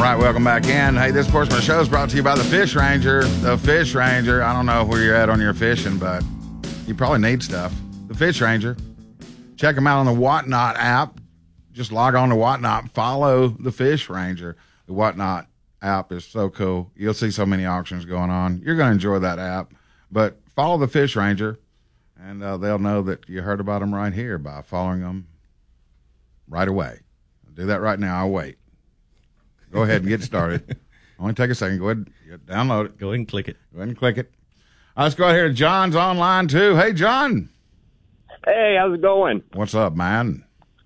right, welcome back in. Hey, this portion of the show is brought to you by the Fish Ranger. The Fish Ranger. I don't know where you're at on your fishing, but you probably need stuff. The Fish Ranger. Check them out on the Whatnot app. Just log on to Whatnot. Follow the Fish Ranger. The Whatnot app is so cool. You'll see so many auctions going on. You're going to enjoy that app. But follow the Fish Ranger, and they'll know that you heard about them right here by following them right away. I'll do that right now. I'll wait. Go ahead and get started. Only take a second. Go ahead and download it. Go ahead and click it. Go ahead and click it. Let's go ahead here. John's online, too. Hey, John. Hey, how's it going? What's up, man?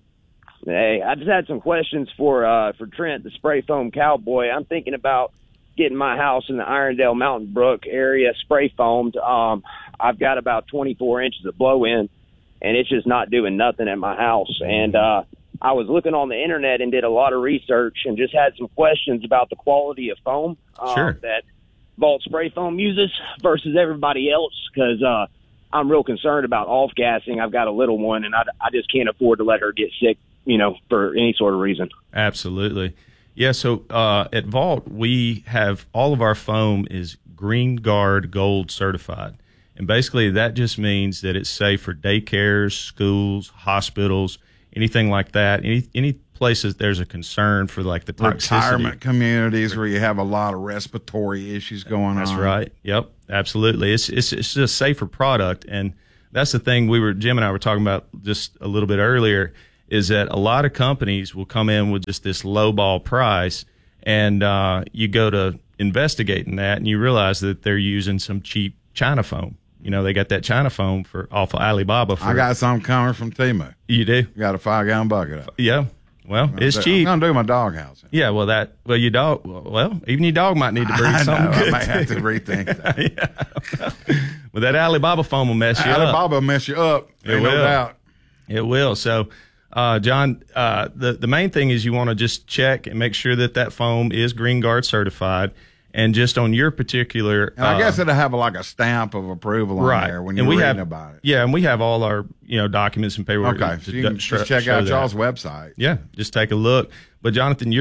Hey, I just had some questions for Trent, the spray foam cowboy. I'm thinking about getting my house in the Irondale Mountain Brook area spray foamed. I've got about 24 inches of blow in, and it's just not doing nothing at my house. And I was looking on the internet and did a lot of research and just had some questions about the quality of foam that Vault Spray Foam uses versus everybody else, because I'm real concerned about off-gassing. I've got a little one, and I just can't afford to let her get sick, for any sort of reason. Absolutely. Yeah, so at Vault, we have all of our foam is Green Guard Gold certified. And basically that just means that it's safe for daycares, schools, hospitals, anything like that. Any places there's a concern for like the toxicity. Retirement communities where you have a lot of respiratory issues going on. That's right. Yep, absolutely. It's just a safer product, and that's the thing Jim and I were talking about just a little bit earlier, is that a lot of companies will come in with just this lowball price, and you go to investigating that, and you realize that they're using some cheap China foam. They got that China foam off of Alibaba. I got some coming from Temu. You do? Got a 5-gallon bucket up. Yeah. Well, it's cheap. I'm going to do my dog house. Yeah, your dog, even your dog might need to breathe something good. I might have to rethink that. Yeah. Well, that Alibaba foam will mess you up. Alibaba will mess you up. It will. No doubt. It will. So, John, the main thing is you want to just check and make sure that foam is Green Guard certified. And just on your particular, and I guess it'll have a stamp of approval on there when you're reading about it. Yeah, and we have all our documents and paperwork. Okay, so you can just check out y'all's website. Yeah, just take a look. But Jonathan,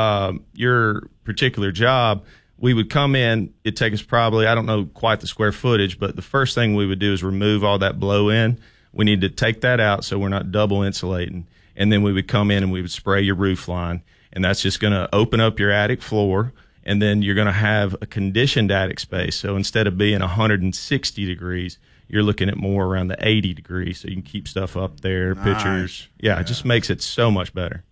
your particular job, we would come in. It'd take us probably, I don't know quite the square footage, but the first thing we would do is remove all that blow in. We need to take that out so we're not double insulating, and then we would come in and we would spray your roof line, and that's just going to open up your attic floor. And then you're going to have a conditioned attic space. So instead of being 160 degrees, you're looking at more around the 80 degrees. So you can keep stuff up there, nice. Pictures. Yeah, it just makes it so much better.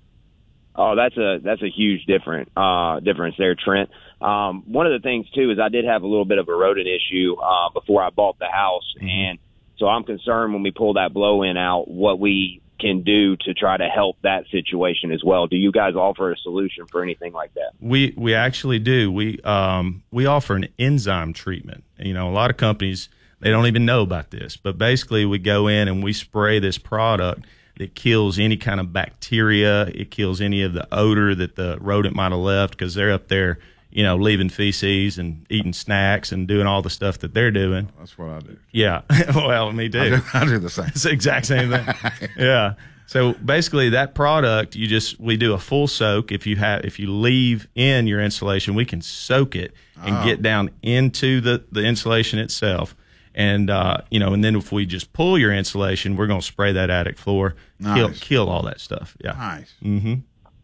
Oh, that's a huge difference there, Trent. One of the things, too, is I did have a little bit of a rodent issue before I bought the house. Mm-hmm. And so I'm concerned when we pull that blow-in out, what we can do to try to help that situation as well. Do you guys offer a solution for anything like that? We actually do. We offer an enzyme treatment. A lot of companies, they don't even know about this, but basically we go in and we spray this product that kills any kind of bacteria. It kills any of the odor that the rodent might have left, because they're up there, leaving feces and eating snacks and doing all the stuff that they're doing. That's what I do. Yeah. Well, me too. I do the same. It's the exact same thing. Yeah. So basically that product, we do a full soak. If you leave in your insulation, we can soak it and get down into the insulation itself. And, and then if we just pull your insulation, we're going to spray that attic floor, kill all that stuff. Yeah. Nice. Mm-hmm.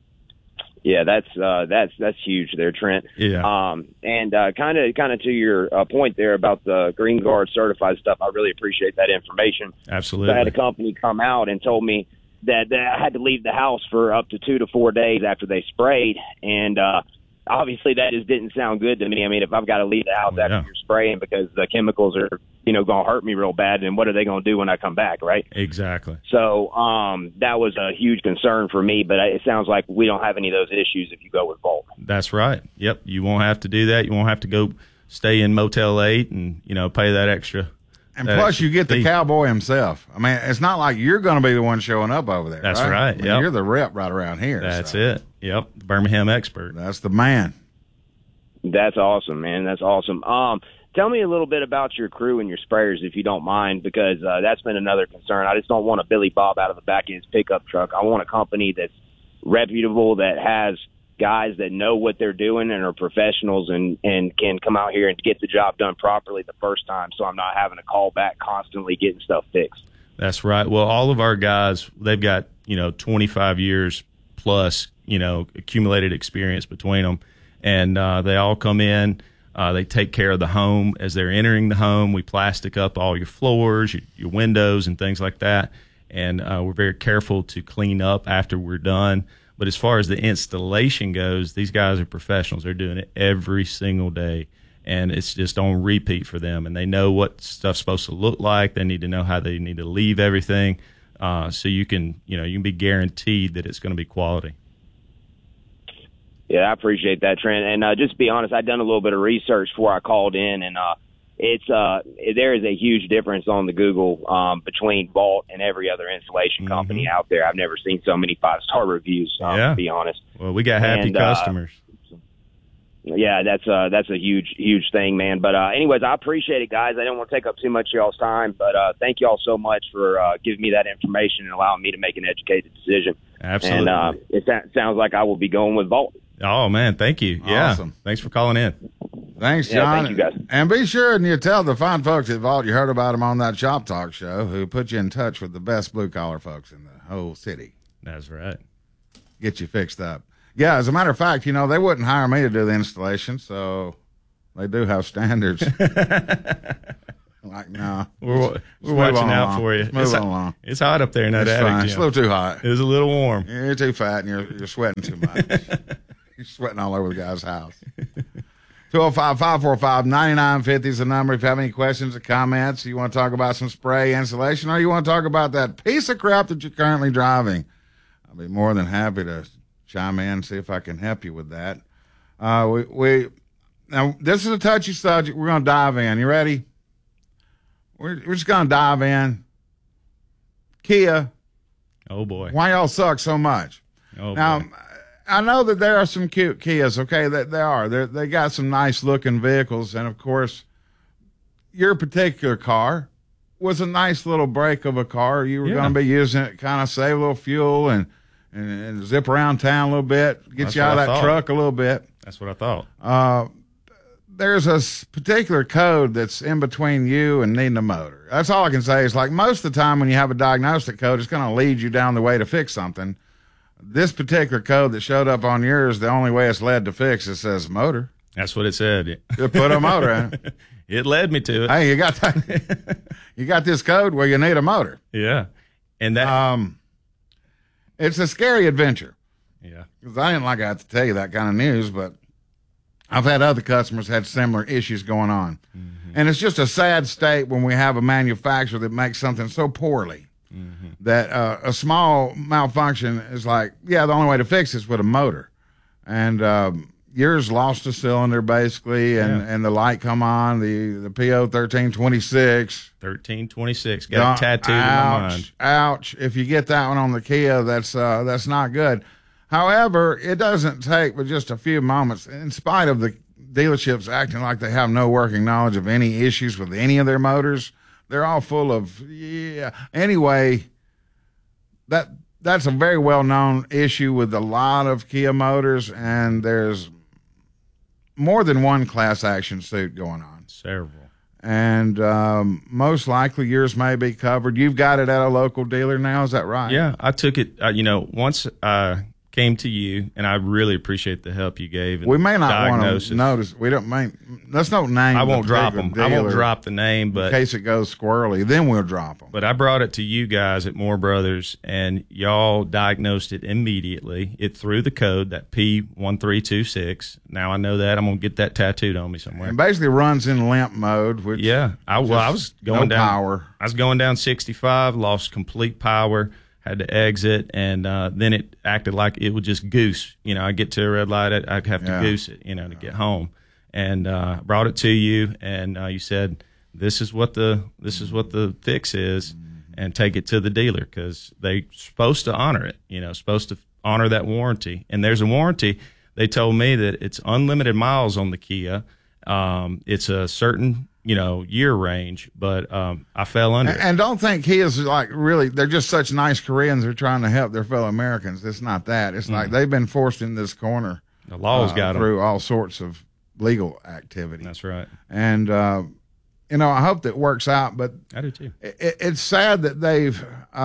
Yeah, that's huge there, Trent. Yeah. And kind of to your point there about the Green Guard certified stuff, I really appreciate that information. Absolutely. So I had a company come out and told me that I had to leave the house for up to 2 to 4 days after they sprayed, and obviously that just didn't sound good to me. I mean, if I've got to leave the house after you're spraying because the chemicals are, going to hurt me real bad, and what are they going to do when I come back, right? Exactly. So that was a huge concern for me, but it sounds like we don't have any of those issues if you go with Vault. That's right. Yep. You won't have to do that. You won't have to go stay in Motel 8 and, pay that extra. And plus, you get the cowboy himself. I mean, it's not like you're going to be the one showing up over there. That's right. I mean, you're the rep right around here. That's it. Yep. The Birmingham expert. That's the man. That's awesome, man. That's awesome. Tell me a little bit about your crew and your sprayers, if you don't mind, because that's been another concern. I just don't want a Billy Bob out of the back of his pickup truck. I want a company that's reputable, that has guys that know what they're doing and are professionals and can come out here and get the job done properly the first time, so I'm not having to call back constantly getting stuff fixed. That's right. Well, all of our guys, they've got, 25 years plus, accumulated experience between them. And they all come in. They take care of the home as they're entering the home. We plastic up all your floors, your windows, and things like that. And we're very careful to clean up after we're done. But as far as the installation goes, these guys are professionals. They're doing it every single day. And it's just on repeat for them. And they know what stuff's supposed to look like. They need to know how they need to leave everything. So you can be guaranteed that it's going to be quality. Yeah, I appreciate that, Trent. And just to be honest, I've done a little bit of research before I called in, and there is a huge difference on the Google between Vault and every other installation company out there. I've never seen so many 5-star reviews, to be honest. Well, we got happy customers. Yeah, that's a huge thing, man. But anyways, I appreciate it, guys. I don't want to take up too much of y'all's time, but thank y'all so much for giving me that information and allowing me to make an educated decision. Absolutely. And it sounds like I will be going with Vault. Oh, man, thank you. Yeah. Awesome. Thanks for calling in. Thanks, John. Thank you, guys. And be sure and you tell the fine folks at Vault you heard about them on that Shop Talk show who put you in touch with the best blue-collar folks in the whole city. That's right. Get you fixed up. Yeah, as a matter of fact, they wouldn't hire me to do the installation, so they do have standards. Like, no. We're watching out for you. Move along. It's hot up there in that attic. Fine. It's a little too hot. It was a little warm. You're too fat and you're sweating too much. You're sweating all over the guy's house. 205-545-9950 is the number. If you have any questions or comments, you want to talk about some spray insulation, or you want to talk about that piece of crap that you're currently driving, I'll be more than happy to chime in and see if I can help you with that. Now, this is a touchy subject. We're going to dive in. You ready? We're just going to dive in. Kia. Oh, boy. Why y'all suck so much? Oh, now, boy. I know that there are some cute Kias, okay? That they are. They got some nice-looking vehicles, and, of course, your particular car was a nice little break of a car. You were going to be using it, kind of save a little fuel and zip around town a little bit, get you out of that truck a little bit. That's what I thought. There's a particular code that's in between you and needing a motor. That's all I can say. Is like most of the time when you have a diagnostic code, it's going to lead you down the way to fix something. This particular code that showed up on yours, the only way it's led to fix, it says motor. That's what it said. You put a motor in it. It led me to it. Hey, you got that? You got this code where you need a motor. Yeah. And that... it's a scary adventure. Yeah. Because I didn't like I have to tell you that kind of news, but I've had other customers had similar issues going on. Mm-hmm. And it's just a sad state when we have a manufacturer that makes something so poorly that a small malfunction is like, the only way to fix it is with a motor. And yours lost a cylinder, basically, and the light come on, the PO 1326. 1326. Got it tattooed in my mind. Ouch. If you get that one on the Kia, that's not good. However, it doesn't take but just a few moments, in spite of the dealerships acting like they have no working knowledge of any issues with any of their motors. They're all full of, Anyway, that's a very well-known issue with a lot of Kia motors, and there's more than one class action suit going on. Several. And most likely yours may be covered. You've got it at a local dealer now, is that right? Yeah, I took it, once I came to you, and I really appreciate the help you gave. We may not want to notice. We don't let's not name. I won't drop them. I won't drop the name, but in case it goes squirrely, then we'll drop them. But I brought it to you guys at Moore Brothers, and y'all diagnosed it immediately. It threw the code, that P1326. Now I know that. I'm gonna get that tattooed on me somewhere. And basically runs in limp mode. Which I was going no down power. I was going down 65, lost complete power. Had to exit, and then it acted like it would just goose. I get to a red light, I'd have to goose it, to get home. And brought it to you, and you said, "This is what the fix is, and take it to the dealer because they're supposed to honor it. Supposed to honor that warranty. And there's a warranty. They told me that it's unlimited miles on the Kia. It's a certain year range, but I fell under it. And don't think Kia's like really, they're just such nice Koreans who are trying to help their fellow Americans. It's not that. It's like they've been forced in this corner The law's got them through all sorts of legal activity. That's right. And I hope that works out. But I do too. It's sad that they've,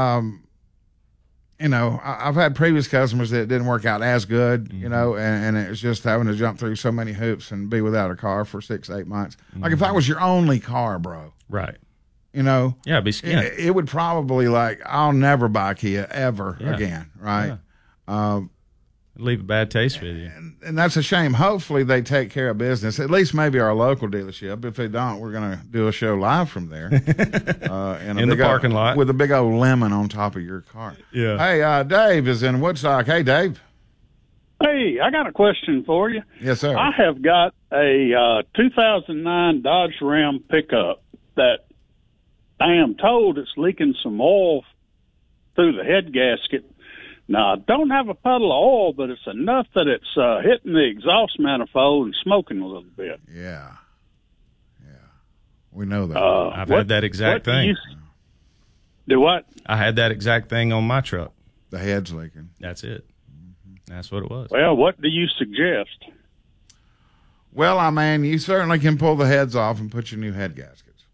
I've had previous customers that it didn't work out as good, and it's just having to jump through so many hoops and be without a car for 6-8 months. Like if that was your only car, bro. Right. Yeah, it'd be scary. It would probably I'll never buy a Kia ever again, right? Yeah. Leave a bad taste with you. And that's a shame. Hopefully they take care of business, at least maybe our local dealership. If they don't, we're going to do a show live from there. In the parking lot. With a big old lemon on top of your car. Yeah. Hey, Dave is in Woodstock. Hey, Dave. Hey, I got a question for you. Yes, sir. I have got a 2009 Dodge Ram pickup that I am told it's leaking some oil through the head gasket. Now, I don't have a puddle of oil, but it's enough that it's hitting the exhaust manifold and smoking a little bit. Yeah. We know that. I've had that exact thing. Do what? I had that exact thing on my truck. The head's leaking. That's it. That's what it was. Well, what do you suggest? Well, you certainly can pull the heads off and put your new head gaskets.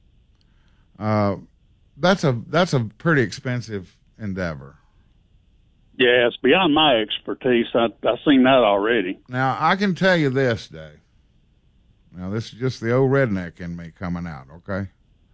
That's a pretty expensive endeavor. Yeah, it's beyond my expertise. I've seen that already. Now, I can tell you this, Dave. Now, this is just the old redneck in me coming out, okay?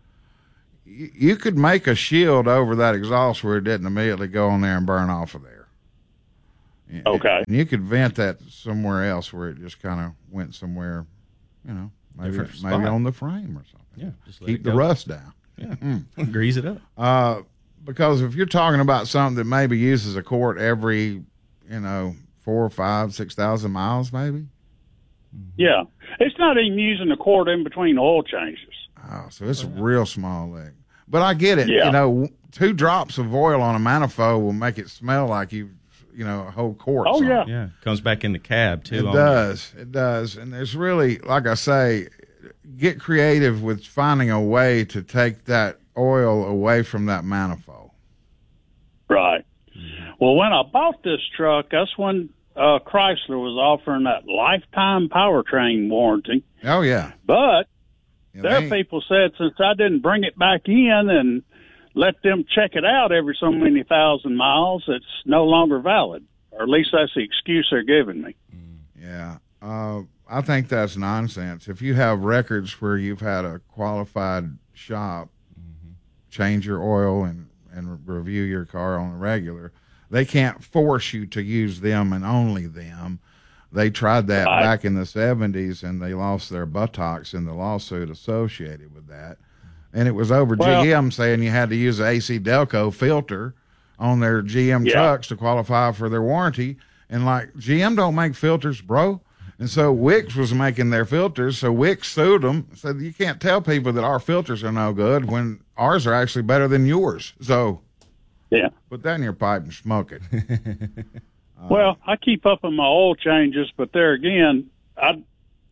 You could make a shield over that exhaust where it didn't immediately go on there and burn off of there. Okay. And you could vent that somewhere else where it just kind of went somewhere, maybe on the frame or something. Yeah. Just keep the rust down. Yeah. Grease it up. Because if you're talking about something that maybe uses a quart every, 4, 5, 6,000 miles, maybe. Yeah, it's not even using a quart in between oil changes. Oh, so it's a real small leak. But I get it. Yeah. 2 drops of oil on a manifold will make it smell like a whole quart. Oh, yeah. Yeah. Comes back in the cab, too. It does. And there's really, like I say, get creative with finding a way to take that oil away from that manifold. Right. Well, when I bought this truck, that's when Chrysler was offering that lifetime powertrain warranty. Oh, yeah. But people said since I didn't bring it back in and let them check it out every so many thousand miles, it's no longer valid. Or at least that's the excuse they're giving me. Yeah. I think that's nonsense. If you have records where you've had a qualified shop change your oil and review your car on a regular, they can't force you to use them and only them. They tried that back in the 70s, and they lost their buttocks in the lawsuit associated with that. And it was over GM saying you had to use an AC Delco filter on their GM trucks to qualify for their warranty. And GM don't make filters, bro. And so Wix was making their filters, so Wix sued them, said you can't tell people that our filters are no good when ours are actually better than yours. So put that in your pipe and smoke it. Well, I keep up on my oil changes, but there again, I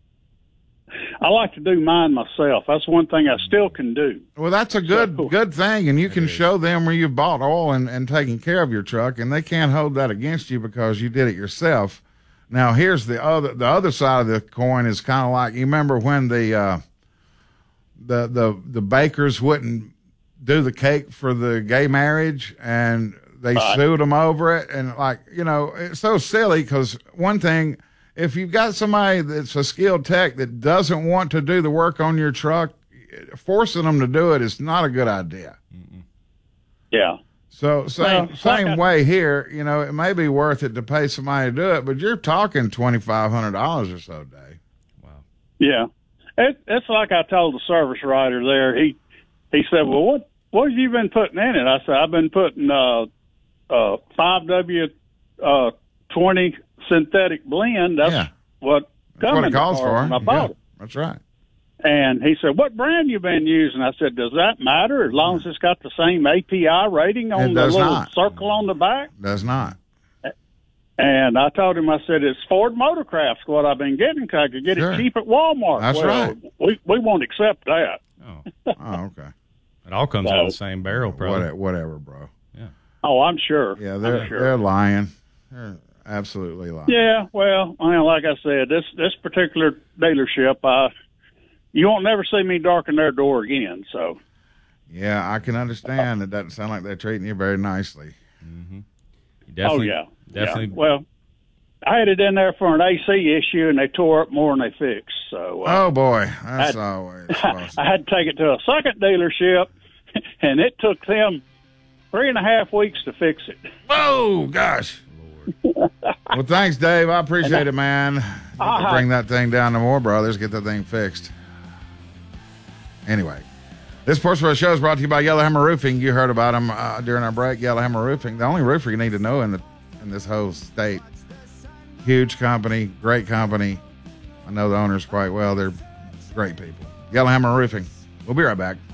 like to do mine myself. That's one thing I still can do. Well, that's a good thing, and you can show them where you bought oil and taking care of your truck, and they can't hold that against you because you did it yourself. Now, here's the other side of the coin is kind of like, you remember when the bakers wouldn't do the cake for the gay marriage and they sued them over it. And it's so silly because one thing, if you've got somebody that's a skilled tech that doesn't want to do the work on your truck, forcing them to do it is not a good idea. Mm-mm. Yeah. So same way here, it may be worth it to pay somebody to do it, but you're talking $2,500 or so, Dave. Wow. Yeah. It's like I told the service writer there. He said, well, what have you been putting in it? I said, I've been putting 5W20 synthetic blend. That's what it calls for. When I bought it. That's right. And he said, what brand you been using? I said, does that matter as long as it's got the same API rating on the little circle on the back? Does not. And I told him, I said, it's Ford Motorcraft's what I've been getting because I could get it cheap at Walmart. That's right. We won't accept that. Oh, okay. It all comes out of the same barrel, probably. Whatever, bro. Yeah. Oh, I'm sure. Yeah, they're lying. absolutely lie. Yeah, well, like I said, this particular dealership, you won't never see me darken their door again. So. Yeah, I can understand. It doesn't sound like they're treating you very nicely. Definitely, yeah. definitely. Yeah. Well, I had it in there for an AC issue, and they tore up more than they fixed. So. Oh boy, that's always. I had to take it to a second dealership, and it took them 3.5 weeks to fix it. Oh gosh. Well, thanks, Dave. I appreciate it, man. You have to bring that thing down to Moore Brothers, get that thing fixed. Anyway. This portion of the show is brought to you by Yellowhammer Roofing. You heard about them during our break. Yellowhammer Roofing, the only roofer you need to know in this whole state. Huge company, great company. I know the owners quite well. They're great people. Yellowhammer Roofing. We'll be right back.